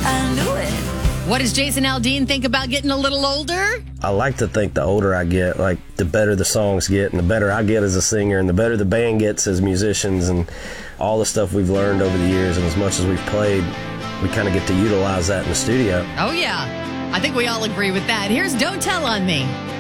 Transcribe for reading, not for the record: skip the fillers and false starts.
I knew it. What does Jason Aldean think about getting a little older? I like to think the older I get, like the better the songs get and the better I get as a singer and the better the band gets as musicians and all the stuff we've learned over the years, and as much as we've played, we kind of get to utilize that in the studio. Oh, yeah. I think we all agree with that. Here's Don't Tell on Me.